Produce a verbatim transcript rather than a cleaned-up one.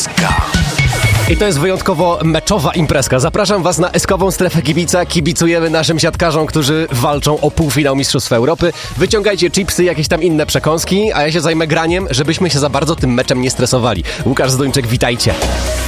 S K. I to jest wyjątkowo meczowa imprezka. Zapraszam Was na eskową strefę kibica. Kibicujemy naszym siatkarzom, którzy walczą o półfinał Mistrzostw Europy. Wyciągajcie chipsy, jakieś tam inne przekąski, a ja się zajmę graniem, żebyśmy się za bardzo tym meczem nie stresowali. Łukasz Zduńczyk, witajcie.